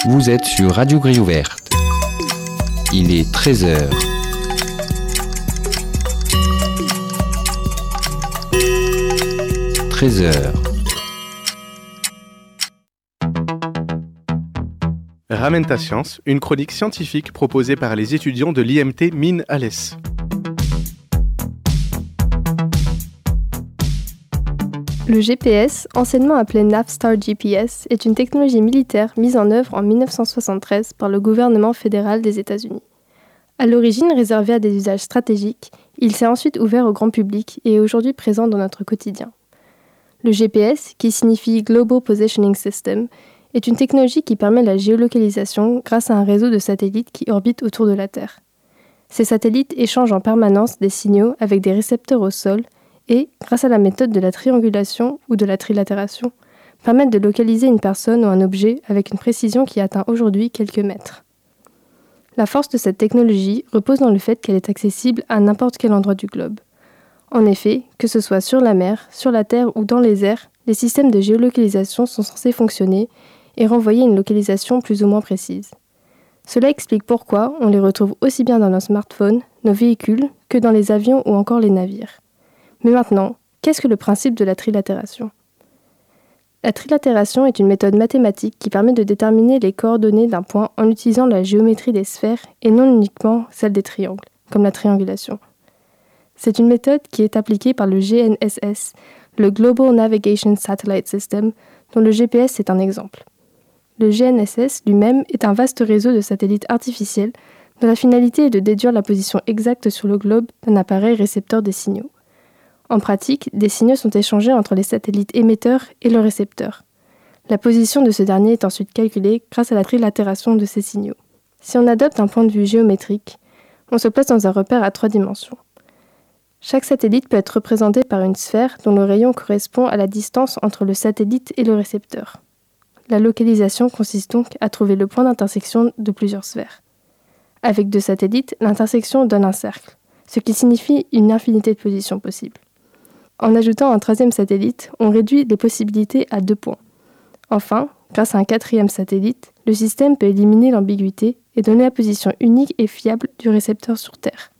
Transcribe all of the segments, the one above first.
Vous êtes sur Radio Grille Ouverte. Il est 13h. Ramène ta science, une chronique scientifique proposée par les étudiants de l'IMT Mines Alès. Le GPS, anciennement appelé Navstar GPS, est une technologie militaire mise en œuvre en 1973 par le gouvernement fédéral des États-Unis. À l'origine réservé à des usages stratégiques, il s'est ensuite ouvert au grand public et est aujourd'hui présent dans notre quotidien. Le GPS, qui signifie Global Positioning System, est une technologie qui permet la géolocalisation grâce à un réseau de satellites qui orbitent autour de la Terre. Ces satellites échangent en permanence des signaux avec des récepteurs au sol et, grâce à la méthode de la triangulation ou de la trilatération, permettent de localiser une personne ou un objet avec une précision qui atteint aujourd'hui quelques mètres. La force de cette technologie repose dans le fait qu'elle est accessible à n'importe quel endroit du globe. En effet, que ce soit sur la mer, sur la terre ou dans les airs, les systèmes de géolocalisation sont censés fonctionner et renvoyer une localisation plus ou moins précise. Cela explique pourquoi on les retrouve aussi bien dans nos smartphones, nos véhicules, que dans les avions ou encore les navires. Mais maintenant, qu'est-ce que le principe de la trilatération ? La trilatération est une méthode mathématique qui permet de déterminer les coordonnées d'un point en utilisant la géométrie des sphères et non uniquement celle des triangles, comme la triangulation. C'est une méthode qui est appliquée par le GNSS, le Global Navigation Satellite System, dont le GPS est un exemple. Le GNSS lui-même est un vaste réseau de satellites artificiels dont la finalité est de déduire la position exacte sur le globe d'un appareil récepteur des signaux. En pratique, des signaux sont échangés entre les satellites émetteurs et le récepteur. La position de ce dernier est ensuite calculée grâce à la trilatération de ces signaux. Si on adopte un point de vue géométrique, on se place dans un repère à 3 dimensions. Chaque satellite peut être représenté par une sphère dont le rayon correspond à la distance entre le satellite et le récepteur. La localisation consiste donc à trouver le point d'intersection de plusieurs sphères. Avec 2 satellites, l'intersection donne un cercle, ce qui signifie une infinité de positions possibles. En ajoutant un 3e satellite, on réduit les possibilités à 2 points. Enfin, grâce à un 4e satellite, le système peut éliminer l'ambiguïté et donner la position unique et fiable du récepteur sur Terre.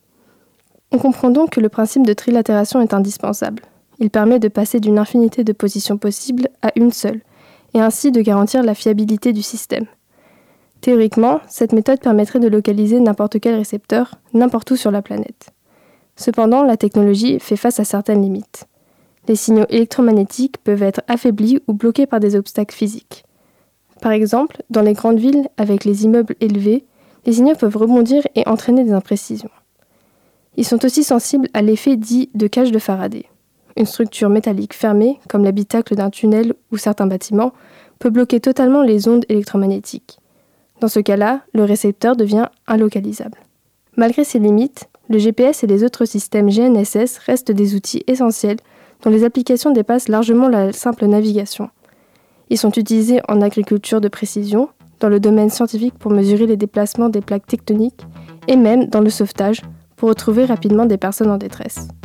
On comprend donc que le principe de trilatération est indispensable. Il permet de passer d'une infinité de positions possibles à une seule, et ainsi de garantir la fiabilité du système. Théoriquement, cette méthode permettrait de localiser n'importe quel récepteur, n'importe où sur la planète. Cependant, la technologie fait face à certaines limites. Les signaux électromagnétiques peuvent être affaiblis ou bloqués par des obstacles physiques. Par exemple, dans les grandes villes avec les immeubles élevés, les signaux peuvent rebondir et entraîner des imprécisions. Ils sont aussi sensibles à l'effet dit de cage de Faraday. Une structure métallique fermée, comme l'habitacle d'un tunnel ou certains bâtiments, peut bloquer totalement les ondes électromagnétiques. Dans ce cas-là, le récepteur devient inlocalisable. Malgré ces limites, le GPS et les autres systèmes GNSS restent des outils essentiels dont les applications dépassent largement la simple navigation. Ils sont utilisés en agriculture de précision, dans le domaine scientifique pour mesurer les déplacements des plaques tectoniques et même dans le sauvetage pour retrouver rapidement des personnes en détresse.